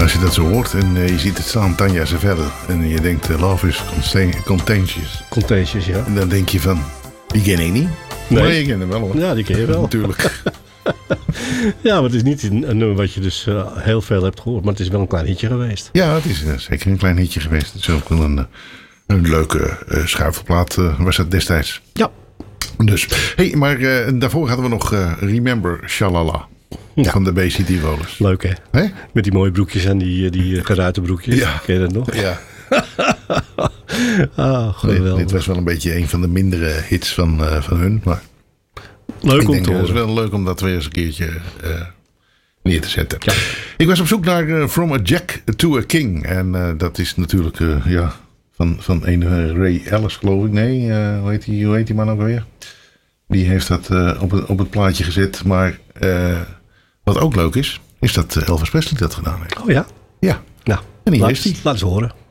als je dat zo hoort en je ziet het staan, Tanja Zavelle. En je denkt, love is contagious. Contagious, ja. En dan denk je van, die ken ik niet. Nee. Maar je kent hem wel hoor. Ja, die ken je wel. Natuurlijk. Ja, maar het is niet een nummer wat je dus heel veel hebt gehoord. Maar het is wel een klein hitje geweest. Ja, het is zeker een klein hitje geweest. Het is ook wel een leuke schuifelplaat was dat destijds. Ja. Dus, maar daarvoor hadden we nog Remember Shalala. Ja. Van de BCT Wailers. Leuk hè? Hè? Met die mooie broekjes en die geruite broekjes. Ja. Ken je dat nog? Ja. Geweldig. Dit was wel een beetje een van de mindere hits van hun. Maar Leuk ik om denk, te het is horen. wel leuk om dat weer eens een keertje neer te zetten. Ja. Ik was op zoek naar From a Jack to a King. En dat is natuurlijk van een Ray Ellis, geloof ik. Nee, hoe heet die man ook weer? Die heeft dat op het plaatje gezet. Maar wat ook leuk is dat Elvis Presley dat gedaan heeft. Oh ja? Ja, Nou, en hier laat is die. eens horen.